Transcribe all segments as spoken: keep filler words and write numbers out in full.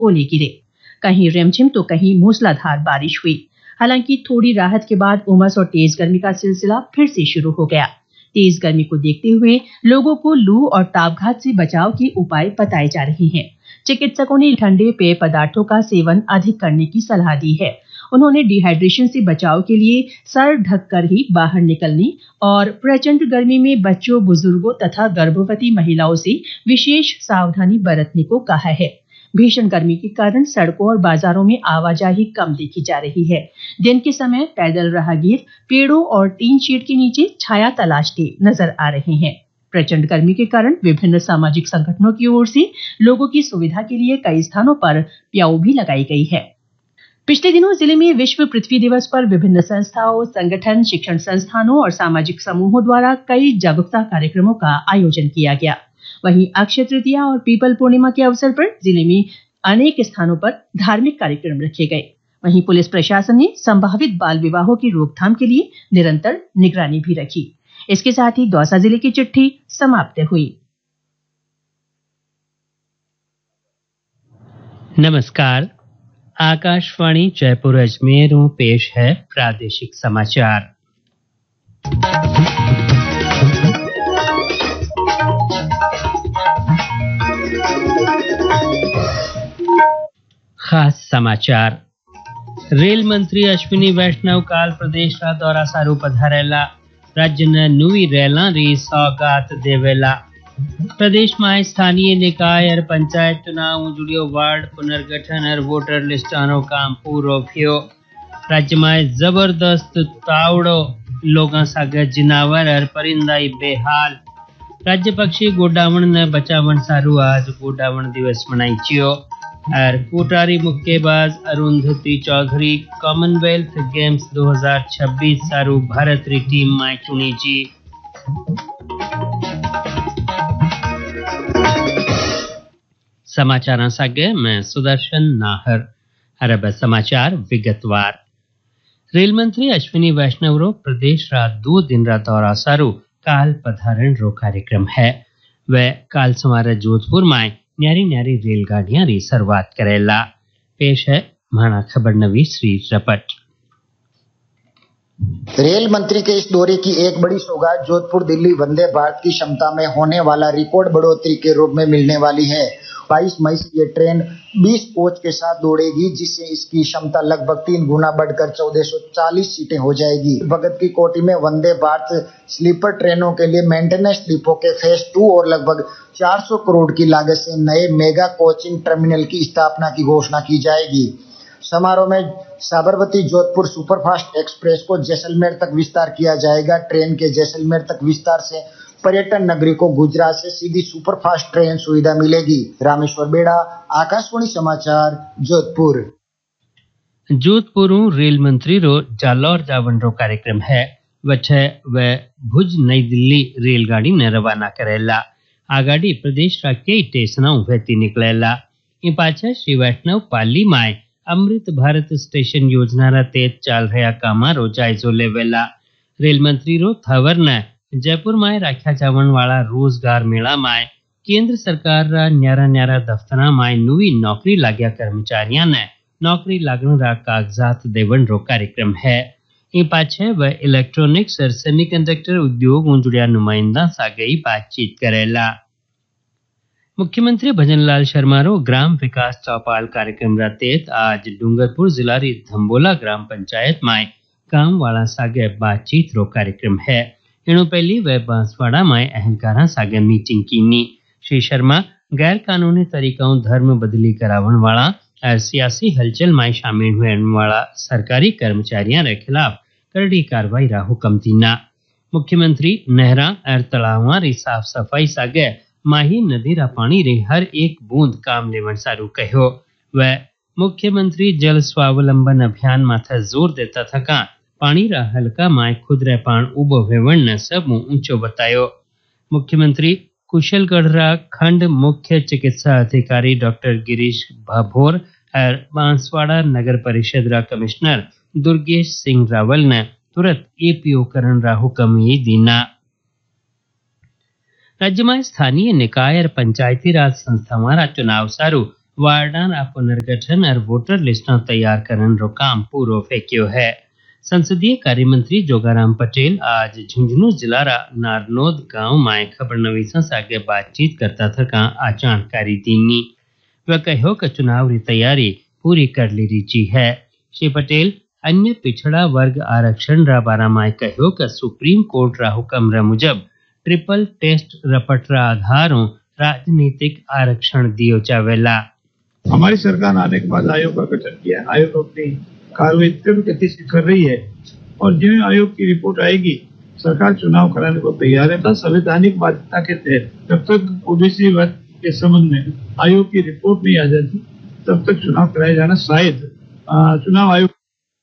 ओले गिरे। कहीं रिमझिम तो कहीं मूसलाधार बारिश हुई। हालांकि थोड़ी राहत के बाद उमस और तेज गर्मी का सिलसिला फिर से शुरू हो गया। तेज गर्मी को देखते हुए लोगों को लू और तापघात से बचाव के उपाय बताए जा रहे हैं। चिकित्सकों ने ठंडे पेय पदार्थों का सेवन अधिक करने की सलाह दी है। उन्होंने डिहाइड्रेशन से बचाव के लिए सर ढककर ही बाहर निकलने और प्रचंड गर्मी में बच्चों, बुजुर्गों तथा गर्भवती महिलाओं से विशेष सावधानी बरतने को कहा है। भीषण गर्मी के कारण सड़कों और बाजारों में आवाजाही कम देखी जा रही है। दिन के समय पैदल राहगीर पेड़ों और टीन शेड के नीचे छाया तलाशते नजर आ रहे हैं। प्रचंड गर्मी के कारण विभिन्न सामाजिक संगठनों की ओर से लोगों की सुविधा के लिए कई स्थानों पर प्याऊ भी लगाई गई है। पिछले दिनों जिले में विश्व पृथ्वी दिवस पर विभिन्न संस्थाओं, संगठन, शिक्षण संस्थानों और सामाजिक समूहों द्वारा कई जागरूकता कार्यक्रमों का आयोजन किया गया। वहीं अक्षय तृतीया और पीपल पूर्णिमा के अवसर पर जिले में अनेक स्थानों पर धार्मिक कार्यक्रम रखे गए। वहीं पुलिस प्रशासन ने संभावित बाल विवाहों की रोकथाम के लिए निरंतर निगरानी भी रखी। इसके साथ ही दौसा जिले की चिट्ठी समाप्त हुई। नमस्कार, आकाशवाणी जयपुर अजमेर में पेश है प्रादेशिक समाचार। खास समाचार। रेल मंत्री अश्विनी वैष्णव काल प्रदेश का दौरा सारू पधारेला। राज्य ने नवी रेला री सौगात देवेला। प्रदेश में स्थानीय निकाय और पंचायत चुनाव जुड़ियो वार्ड पुनर्गठन और वोटर लिस्टानो काम पूरो थियो। राज्य में जबरदस्त तावड़ो लोगों सागे जिनावर और परिंदाई बेहाल। राज्य पक्षी गोडावण ने बचावण सारू आज गोडावण दिवस मनाई चियो। और कोटारी मुक्केबाज अरुंधति चौधरी कॉमनवेल्थ गेम्स दो हज़ार छब्बीस सारू भारत री टीम में चुनी जी। समाचार सागे मैं सुदर्शन नाहर। अरब समाचार विगतवार। रेल मंत्री अश्विनी वैष्णव रो प्रदेश रा दो दिन रा दौरा सारू काल पधारण रो कार्यक्रम है। वह काल समारे जोधपुर में न्यारी न्यारी रेलगाड़ियां री शुरुआत करेला। पेश है माना खबर नवी श्री रपट। रेल मंत्री के इस दौरे की एक बड़ी सौगात जोधपुर दिल्ली वंदे भारत की क्षमता में होने वाला रिकॉर्ड बढ़ोतरी के रूप में मिलने वाली है। बाईस मई से ये ट्रेन बीस कोच के साथ दौड़ेगी, जिससे इसकी क्षमता लगभग तीन गुना बढ़कर चौदह सौ चालीस सीटें हो जाएगी। भगत की कोठी में वंदे भारत स्लीपर ट्रेनों के लिए मेंटेनेंस डिपो के फेज टू और लगभग चार सौ करोड़ की लागत से नए मेगा कोचिंग टर्मिनल की स्थापना की घोषणा की जाएगी। समारोह में साबरमती जोधपुर सुपरफास्ट एक्सप्रेस को जैसलमेर तक विस्तार किया जाएगा। ट्रेन के जैसलमेर तक विस्तार से पर्यटन नगरी को गुजरात से सीधी सुपरफास्ट ट्रेन सुविधा मिलेगी। रामेश्वर बेड़ा, आकाशवाणी समाचार, जोधपुर। जोधपुर रेल मंत्री रो जालौर जावन रो कार्यक्रम है। वछे वह भुज नई दिल्ली रेलगाड़ी ने रवाना करेला। आ गाड़ी प्रदेश रा कई स्टेशनों वेती निकलेला। इन पाछे श्री वैष्णव पाली में अमृत भारत स्टेशन योजना रा तेज चाल रहा कामा रो जायजो लेवेला। रेल मंत्री रो थवर ने जयपुर में राख्या जावन वाला रोजगार मेला में केंद्र सरकार रा न्यारा न्यारा दफ्तरा में नवी नौकरी लाग्या कर्मचारियों ने नौकरी लागण रा कागजात देवन रो कार्यक्रम है। इन पाछे वह इलेक्ट्रॉनिक्स और सेमीकंडक्टर उद्योग में जुड़िया नुमाइंदा सागई बातचीत करेला। मुख्यमंत्री भजनलाल शर्मा रो ग्राम विकास चौपाल कार्यक्रम रा तेज आज डूंगरपुर जिला री धम्बोला ग्राम पंचायत में काम वाला सागे बातचीत रो कार्यक्रम है। इनो पहली वह बांसवाड़ा में अहलकारा सागे मीटिंग कीनी। श्री शर्मा गैर कानूनी तरीकों धर्म बदली करावन वाला और सियासी हलचल में शामिल हुए वाला सरकारी कर्मचारियों के खिलाफ कड़ी कार्रवाई रा हुक्म दीना। मुख्यमंत्री नहरा और तलावा री साफ सफाई सागे माही नदी रा पानी रे हर एक बूंद काम लेवन सारू कहो। वह मुख्यमंत्री जल स्वावलंबन अभियान माथे जोर देता थका पानी रा हल्का माय खुदरे पान उबो वेवण ने सब ऊंचो बतायो। मुख्यमंत्री कुशलगढ़ रा खंड मुख्य चिकित्सा अधिकारी डॉक्टर गिरीश भाभोर और बांसवाड़ा नगर परिषद रा कमिश्नर दुर्गेश सिंह रावल ने तुरंत एपीओ करण रा हुक्म ये दीना। राज्य में स्थानीय निकाय और पंचायती राज संस्थावां रा चुनाव सारू वार्डान आ पुनर्गठन और वोटर लिस्टां तैयार करन रो काम पूरो फेंक्यो है। संसदीय कार्य मंत्री जोगाराम पटेल आज झुंझुनू जिला रा नारनोद गांव में खबर नवीसा से आगे बातचीत करता था का आ जानकारी दीनी। वह कहो कि चुनाव की तैयारी पूरी कर ली रीची है। श्री पटेल अन्य पिछड़ा वर्ग आरक्षण रा बारा में कहो कि सुप्रीम कोर्ट रा हुक्म रा मुजब ट्रिपल टेस्ट रपट रा आधारों राजनीतिक आरक्षण दियो जावेला। हमारी सरकार आने के बाद आयोग का गठन किया। आयोग अपनी कार्रवाई तीव्र गति से कर रही है और जिन आयोग की रिपोर्ट आएगी सरकार चुनाव कराने को तैयार है। संवैधानिक बाध्यता के तहत जब तक ओबीसी वर्ग के संबंध में आयोग की रिपोर्ट नहीं आ जाती तब तक चुनाव कराया जाना शायद चुनाव आयोग।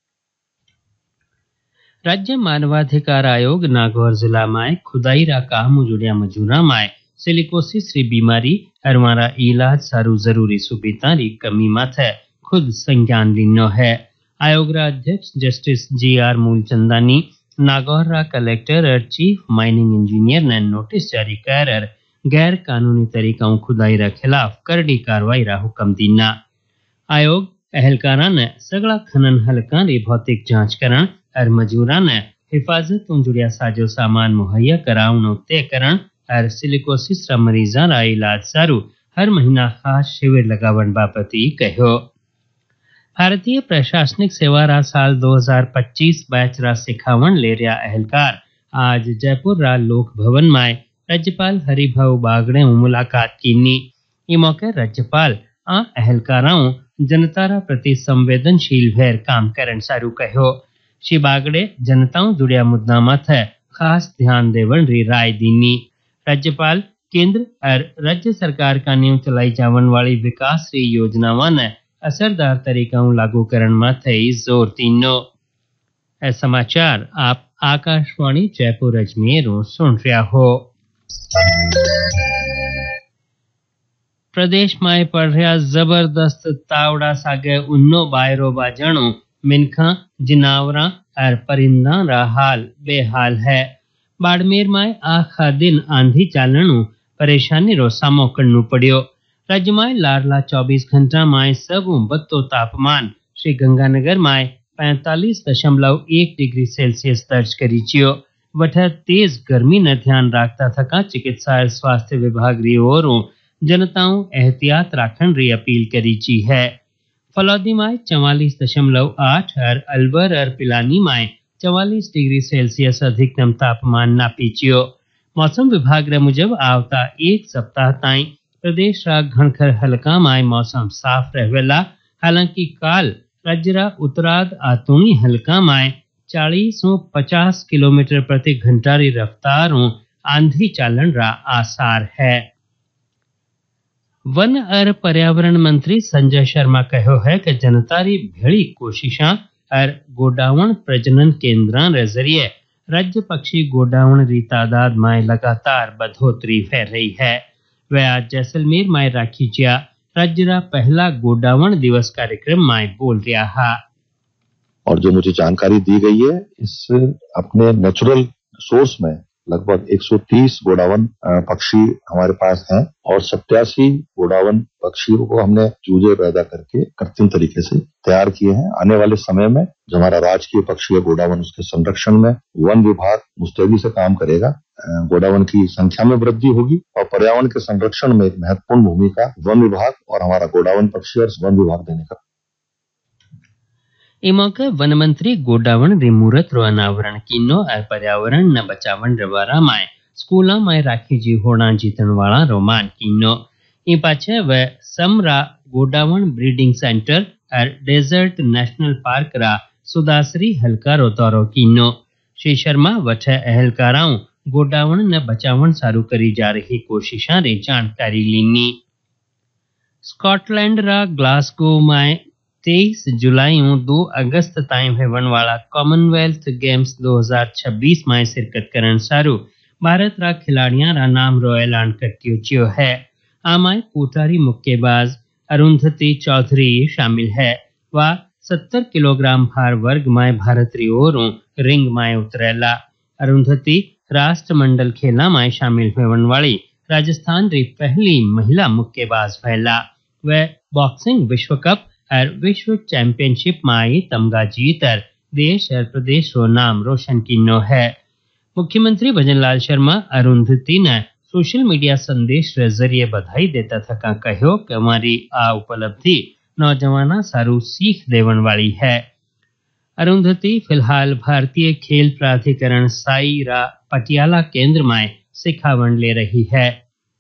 राज्य मानवाधिकार आयोग नागौर जिला में खुदाई रा काम जुड़िया मजूरा में सिलिकोसिस री बीमारी और मारा इलाज सारू जरूरी सुविधा री कमी माथे खुद संज्ञान लिनो है। आयोग रा अध्यक्ष justice G are Moolchandani Nagaur रा कलेक्टर और चीफ माइनिंग इंजीनियर ने नोटिस जारी कर गैर कानूनी तरीकों खुदाई रा खिलाफ करड़ी कार्रवाई रा हुक्म दीना। आयोग अहलकारा ने सगला खनन हलका री भौतिक जांच करण और मजूरा ने हिफाजत जुड़िया साजो सामान मुहैया करावनो तय करण और सिलिकोसिस रा मरीजा रा इलाज सारू हर महीना खास शिविर लगावन बाबती कहो। भारतीय प्रशासनिक सेवा रा साल दो हज़ार पच्चीस बैच रा सिखावन ले रहा अहलकार आज जयपुर रा लोक भवन में राज्यपाल हरिभाऊ बागड़े मुलाकात कीनी। ये मौके राज्यपाल आ अहलकाराओं जनता रा प्रति संवेदनशील भैर काम करन सारू कहो। श्री बागड़े जनताओं जुड़िया मुद्दा माथे खास ध्यान देवन री राय दीनी। राज्यपाल केंद्र और राज्य सरकार का नींव चलाई जावन वाली विकास री योजनावां ने असरदार तरीकों लागू करण माथे जोर दीनो। ए समाचार आप आकाशवाणी जयपुर अजमेर सुन रहा हो। प्रदेश में पड़ रहा जबरदस्त तावड़ा सागे उन्नो बायरो बाजणो मिनखा जिनावरा और परिंदा रा हाल बेहाल है। बाड़मेर में आखा दिन आंधी चालनु परेशानी रो सामो करनु पड़ियो। राज्य में लारला चौबीस घंटा में सब बत्तो तापमान श्री गंगानगर में पैंतालीस दशमलव एक डिग्री सेल्सियस दर्ज करी चियो। वठ तेज गर्मी न ध्यान रखता थका चिकित्सा और स्वास्थ्य विभाग री ओरों जनताओं एहतियात राखण री अपील करी ची है। फलौदी में चवालीस दशमलव आठ और अलवर और पिलानी में चवालीस डिग्री सेल्सियस अधिकतम तापमान नापी चियो। मौसम विभाग रे मुजब आवता एक सप्ताह ताई प्रदेश रा घणखर हलका में मौसम साफ रहेला। हालांकि काल राज्य रा उत्तराद आतुणी हलका में चालीस सौ पचास किलोमीटर प्रति घंटा री रफ्तारों आंधी चालन रा आसार है। वन और पर्यावरण मंत्री संजय शर्मा कहो है कि जनता री भेड़ी कोशिशा और गोडावण प्रजनन केंद्रां रे जरिए राज्य पक्षी गोडावण री तादाद में लगातार बढ़ोतरी फैल रही है। वह आज जैसलमेर में राखी जिया राज्य रा पहला गोडावण दिवस कार्यक्रम में बोल रहा है। और जो मुझे जानकारी दी गई है इस अपने नेचुरल सोर्स में लगभग एक सौ तीस गोडावन पक्षी हमारे पास हैं और सत्तासी गोडावन पक्षियों को हमने चूजे पैदा करके कृत्रिम तरीके से तैयार किए हैं। आने वाले समय में जो हमारा राजकीय पक्षी है गोडावन उसके संरक्षण में वन विभाग मुस्तैदी से काम करेगा। गोडावन की संख्या में वृद्धि होगी और पर्यावरण के संरक्षण में एक महत्वपूर्ण भूमिका वन विभाग और हमारा गोडावन पक्षी और वन विभाग देने का। ई मौके वन मंत्री गोडावण री मूर्त रो अनावरण कीनो और पर्यावरण न बचावन रवारा में स्कूला में राखी जी होना जीतन वाला रोमान कीनो। ई पाछे वह समरा गोडावण ब्रीडिंग सेंटर और डेजर्ट नेशनल पार्क रा सुदासरी हलका रो दौरो कीनो। श्री शर्मा वठ अहलकाराओं गोडावण न बचावन सारू करी जा रही कोशिशां री जानकारी लीनी। स्कॉटलैंड रा ग्लासगो में तेईस जुलाई दो अगस्त ताईं होवन वाला कॉमनवेल्थ गेम्स दो हज़ार छब्बीस में शिरकत करन सारू भारत रा खिलाड़ियां रा नाम रो ऐलान करतियो चियो है। आमाय कोटारी मुक्केबाज अरुंधति चौधरी शामिल है। वह सत्तर किलोग्राम भार वर्ग में भारत री ओरों रिंग में उतरेला। अरुंधति राष्ट्रमंडल खेला में शामिल होवन वाली राजस्थान री पहली महिला मुक्केबाज फैला। वह बॉक्सिंग विश्व कप और विश्व चैंपियनशिप माई तमगा जीतर देश और प्रदेश रो नाम रोशन किन्नो है। मुख्यमंत्री भजनलाल शर्मा अरुंधति ने सोशल मीडिया संदेश के जरिए बधाई देता थका कहो कि हमारी आ उपलब्धि नौजवाना सारू सीख देवन वाली है। अरुंधति फिलहाल भारतीय खेल प्राधिकरण साई रा पटियाला केंद्र में सिखावन ले रही है।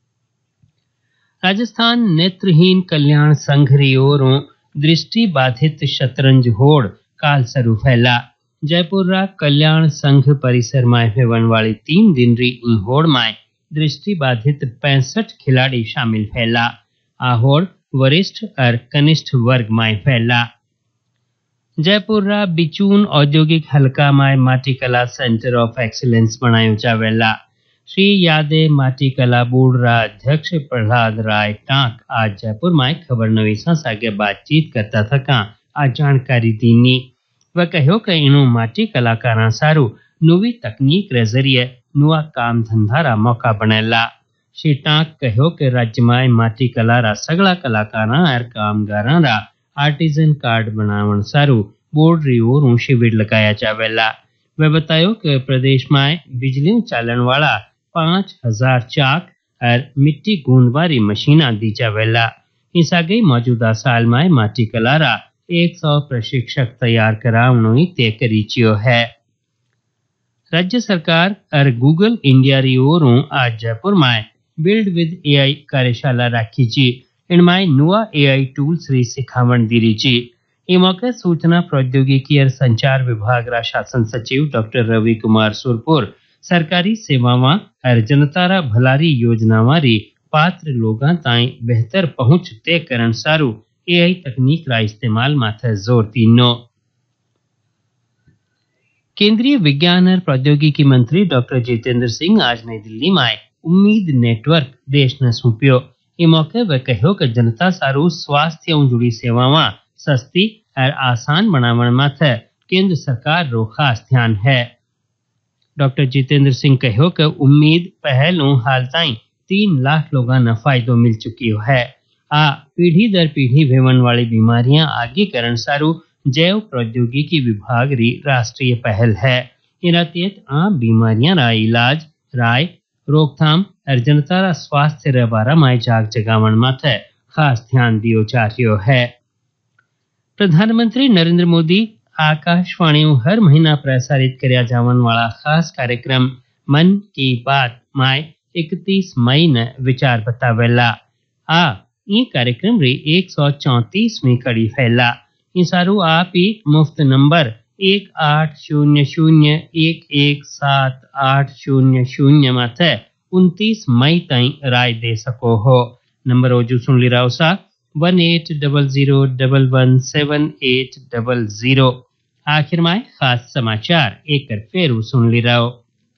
राजस्थान नेत्रहीन कल्याण संघ री ओरों दृष्टि बाधित शतरंज होड़ काल सरू फैला। जयपुर रा कल्याण संघ परिसर में होने वाली तीन दिन री होड़ में दृष्टि बाधित पैंसठ खिलाड़ी शामिल फैला। आ होड़ वरिष्ठ और कनिष्ठ वर्ग में फैला। जयपुर रा बिचून औद्योगिक हल्का में माटी कला सेंटर ऑफ एक्सीलेंस बनायो जावेला। श्री यादे माटी कला बोर्ड रा अध्यक्ष प्रहलाद राय टांक आज जयपुर में खबर नवीसा सागे बातचीत करता थका आ जानकारी दीनी। वह कहो कि इनो माटी कलाकारा सारू नवी तकनीक रे जरिए नुआ काम धंधा रा मौका बनेला। श्री टांक कहो कि राज्य में माटी कला रा सगला कलाकारा और कामगारा रा आर्टिजन कार्ड बनावन सारू बोर्ड री ओर शिविर लगाया जावेला। वह बतायो कि प्रदेश में बिजली चालन वाला पांच हजार चाक और मिट्टी गूंदवारी मशीना दी जावेला। इस आगे मौजूदा साल में माटी कला रा एक सौ प्रशिक्षक तैयार करावनो तय करीचियो है। राज्य सरकार और गूगल इंडिया री ओरों आज जयपुर में बिल्ड विद एआई कार्यशाला राखी जी। इनमें नुआ एआई टूल्स री सिखावन दी जी। ये मौके सूचना प्रौद्योगिकी और संचार विभाग रा शासन सचिव डॉक्टर रवि कुमार सुरपुर सरकारी सेवावां और जनता रा भलारी योजनावां री पात्र लोगां ताई बेहतर पहुंच तय करण सारू एआई तकनीक रा इस्तेमाल माथे जोर दीनो। केंद्रीय विज्ञान और प्रौद्योगिकी मंत्री डॉक्टर जितेंद्र सिंह आज नई दिल्ली में उम्मीद नेटवर्क देश ने सौंप्यो। ये मौके वह कहो कि जनता सारू स्वास्थ्य जुड़ी सेवावां सस्ती और आसान बनावन माथे केंद्र सरकार रो खास ध्यान है। डॉक्टर जितेंद्र सिंह कहो कि उम्मीद पहलों हाल ताई तीन लाख लोगों ने फायदो मिल चुकी है। आ पीढ़ी दर पीढ़ी भेवन वाली बीमारियां आगे करण सारू जैव प्रौद्योगिकी विभाग री राष्ट्रीय पहल है। इना तहत आम बीमारियां रा इलाज राय रोकथाम और जनता रा स्वास्थ्य रे बारे में जाग जगावन माथे खास ध्यान दियो जा रह्यो है। प्रधानमंत्री नरेंद्र मोदी आकाशवाणी हर महीना प्रसारित करया जावन वाला खास कार्यक्रम मन की बात में इकतीस मई ने विचार बतावेला। आ ये कार्यक्रम री एक सौ चौंतीसवीं कड़ी फैला। ये सारू आप ही मुफ्त नंबर एक आठ शून्य शून्य एक एक सात आठ शून्य शून्य माथे उनतीस मई तई राय दे सको हो। नंबर ओजू सुन ली राव सा one eight double zero double one seven eight double zero. आखिर में खास समाचार एक फेरू सुन ली रहो।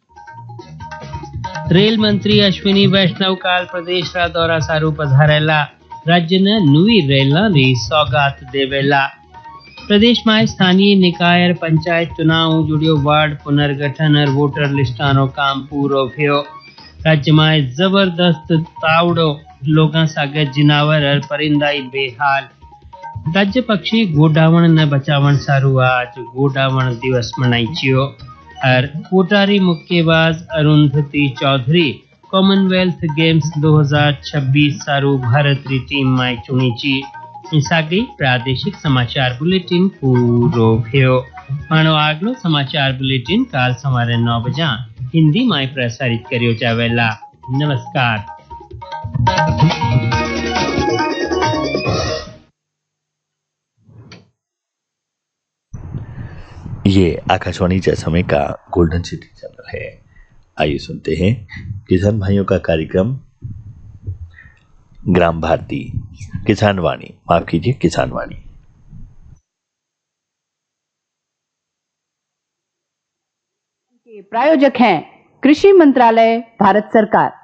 रेल मंत्री अश्विनी वैष्णव काल प्रदेश रा दौरा सारू पधारेला। राज्य ने नवी रेला री सौगात देवेला। प्रदेश में स्थानीय निकाय और पंचायत चुनाव जुड़ियो वार्ड पुनर्गठन और वोटर लिस्टानो काम पूरो भयो। राज्य में जबरदस्त तावड़ो लोगां सागे जिनावर और परिंदाई बेहाल। राज्य पक्षी गोडावण ने बचावन सारू आज गोडावण दिवस मनाई छियो। और कोटारी मुक्केबाज अरुंधति चौधरी कॉमनवेल्थ गेम्स दो हज़ार छब्बीस सारू भारत री टीम में चुनी ची। इसागी प्रादेशिक समाचार बुलेटिन पूरो भयो। मानो आगलो समाचार बुलेटिन काल सवारे नौ बजा हिंदी में प्रसारित करियो जावेला। नमस्कार। ये आकाशवाणी जैसलमेर का गोल्डन सिटी चैनल है। आइए सुनते हैं किसान भाइयों का कार्यक्रम ग्राम भारती किसान वाणी, माफ कीजिए किसान वाणी। प्रायोजक हैं कृषि मंत्रालय भारत सरकार।